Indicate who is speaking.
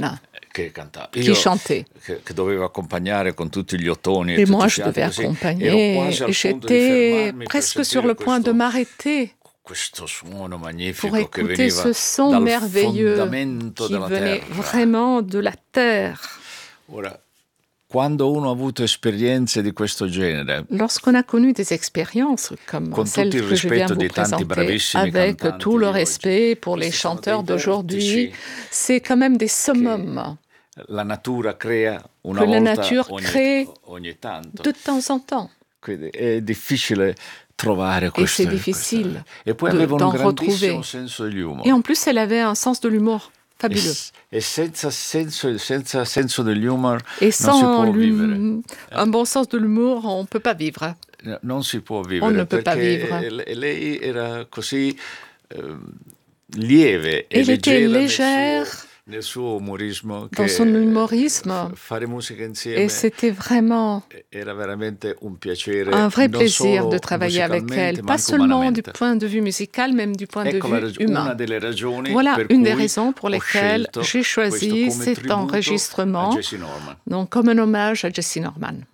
Speaker 1: Norman qui chantait. Et moi, je devais accompagner. Et j'étais presque sur le point de m'arrêter pour écouter ce son merveilleux qui venait vraiment de la terre. Lorsqu'on a connu des expériences comme celle que je viens de vous présenter, avec tout le respect pour les chanteurs d'aujourd'hui, c'est quand même des summums que la nature crée de temps en temps. Et c'est difficile d'en retrouver. Et en plus, elle avait un sens de l'humour fabuleux. Et sans un bon sens de l'humour, on ne peut pas vivre. On ne peut pas vivre. Elle était légère dans son humorisme. Et c'était vraiment un vrai plaisir de travailler avec elle, pas seulement du point de vue musical, même du point de vue humain. Voilà une des raisons pour lesquelles j'ai choisi cet enregistrement donc, comme un hommage à Jessye Norman.